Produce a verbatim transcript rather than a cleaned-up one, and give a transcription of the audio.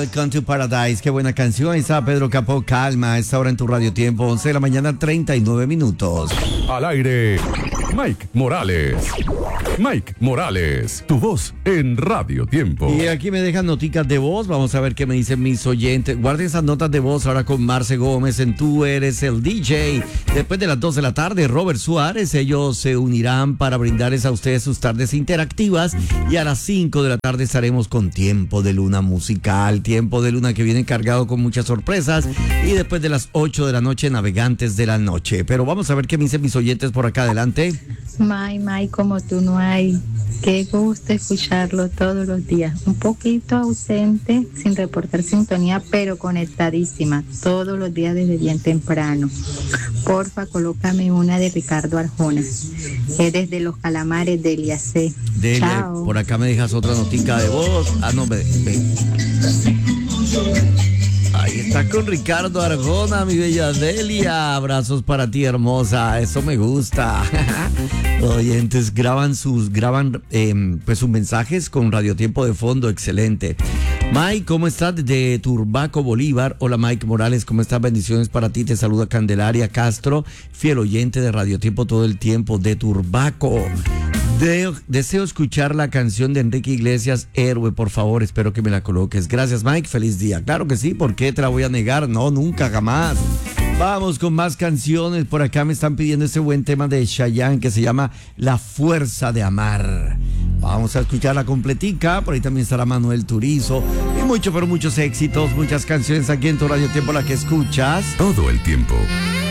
Welcome to Paradise. Qué buena canción. Ahí está Pedro Capó, Calma. A esta hora en tu radio tiempo, once de la mañana, treinta y nueve minutos. Al aire, Mike Morales. Mike Morales, tu voz en Radio Tiempo. Y aquí me dejan noticas de voz. Vamos a ver qué me dicen mis oyentes. Guarden esas notas de voz ahora con Marce Gómez en Tú Eres el D J. Después de las dos de la tarde, Robert Suárez. Ellos se unirán para brindarles a ustedes sus tardes interactivas. Y a las cinco de la tarde estaremos con Tiempo de Luna musical. Tiempo de Luna que viene cargado con muchas sorpresas. Y después de las ocho de la noche, Navegantes de la Noche. Pero vamos a ver qué me dicen mis oyentes por acá adelante. May, May, como tú no hay. Qué gusto escucharlo todos los días. Un poquito ausente, sin reportar sintonía, pero conectadísima todos los días desde bien temprano. Porfa, colócame una de Ricardo Arjona. Es desde Los Calamares de Eliasé. Dele, Chao. por acá me dejas otra notica de voz. Ah, no, me... me... Ahí está con Ricardo Arjona, mi bella Delia. Abrazos para ti, hermosa. Eso me gusta. Oyentes, graban sus, graban eh, pues sus mensajes con Radio Tiempo de fondo. Excelente. Mike, ¿cómo estás? Desde Turbaco, Bolívar. Hola, Mike Morales, ¿cómo estás? Bendiciones para ti. Te saluda Candelaria Castro, fiel oyente de Radio Tiempo todo el tiempo, de Turbaco. De, deseo escuchar la canción de Enrique Iglesias, Héroe, por favor, espero que me la coloques. Gracias, Mike, feliz día. Claro que sí, ¿por qué te la voy a negar? No, nunca, jamás. Vamos con más canciones. Por acá me están pidiendo este buen tema de Chayanne que se llama La Fuerza de Amar. Vamos a escucharla completica. Por ahí también estará Manuel Turizo. Y mucho, pero muchos éxitos, muchas canciones aquí en tu Radio Tiempo, la que escuchas todo el tiempo.